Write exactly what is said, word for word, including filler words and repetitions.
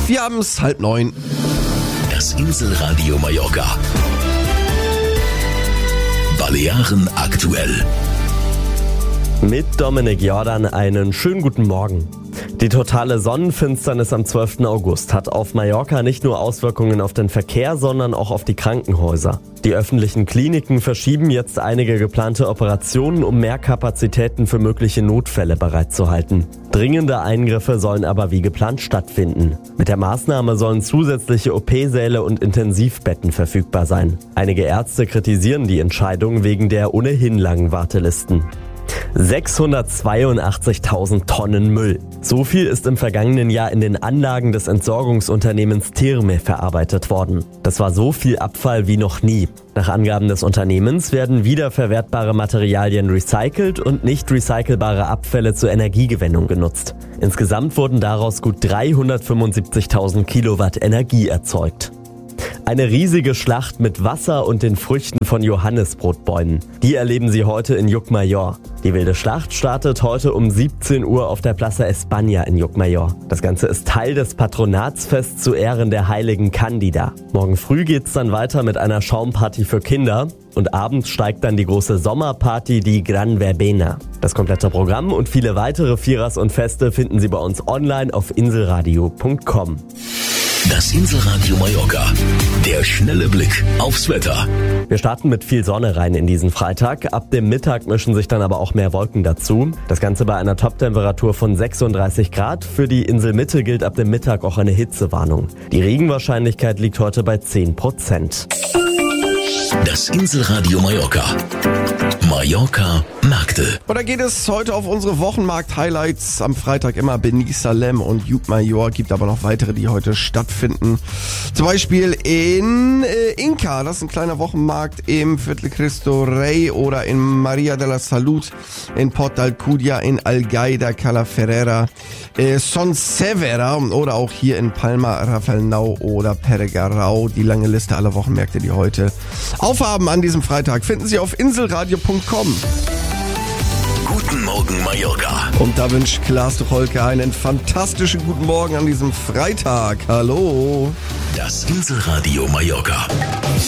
Wir haben es halb neun. Das Inselradio Mallorca. Balearen aktuell. Mit Dominik Jordan einen schönen guten Morgen. Die totale Sonnenfinsternis am zwölften August hat auf Mallorca nicht nur Auswirkungen auf den Verkehr, sondern auch auf die Krankenhäuser. Die öffentlichen Kliniken verschieben jetzt einige geplante Operationen, um mehr Kapazitäten für mögliche Notfälle bereitzuhalten. Dringende Eingriffe sollen aber wie geplant stattfinden. Mit der Maßnahme sollen zusätzliche O P-Säle und Intensivbetten verfügbar sein. Einige Ärzte kritisieren die Entscheidung wegen der ohnehin langen Wartelisten. sechshundertzweiundachtzigtausend Tonnen Müll. So viel ist im vergangenen Jahr in den Anlagen des Entsorgungsunternehmens Tirme verarbeitet worden. Das war so viel Abfall wie noch nie. Nach Angaben des Unternehmens werden wiederverwertbare Materialien recycelt und nicht recycelbare Abfälle zur Energiegewinnung genutzt. Insgesamt wurden daraus gut dreihundertfünfundsiebzigtausend Kilowatt Energie erzeugt. Eine riesige Schlacht mit Wasser und den Früchten von Johannisbrotbäumen. Die erleben Sie heute in Llucmajor. Die wilde Schlacht startet heute um siebzehn Uhr auf der Plaza España in Llucmajor. Das Ganze ist Teil des Patronatsfests zu Ehren der heiligen Candida. Morgen früh geht's dann weiter mit einer Schaumparty für Kinder. Und abends steigt dann die große Sommerparty, die Gran Verbena. Das komplette Programm und viele weitere Vierers und Feste finden Sie bei uns online auf inselradio punkt com. Das Inselradio Mallorca. Der schnelle Blick aufs Wetter. Wir starten mit viel Sonne rein in diesen Freitag. Ab dem Mittag mischen sich dann aber auch mehr Wolken dazu. Das Ganze bei einer Toptemperatur von sechsunddreißig Grad. Für die Inselmitte gilt ab dem Mittag auch eine Hitzewarnung. Die Regenwahrscheinlichkeit liegt heute bei zehn Prozent. Das Inselradio Mallorca. Mallorca Märkte. Und da geht es heute auf unsere Wochenmarkt-Highlights. Am Freitag immer Benisalem und Llucmajor. Gibt aber noch weitere, die heute stattfinden. Zum Beispiel in äh, Inca, das ist ein kleiner Wochenmarkt im Viertel Cristo Rey, oder in Maria de la Salud, in Port d'Alcudia, in Algaida, Cala Ferrera, äh, Son Severa oder auch hier in Palma, Rafelnau oder Peregarau. Die lange Liste aller Wochenmärkte, die heute aufhaben an diesem Freitag, finden Sie auf inselradio punkt com. Guten Morgen Mallorca. Und da wünscht Klaas Tucholke einen fantastischen guten Morgen an diesem Freitag. Hallo. Das Inselradio Mallorca.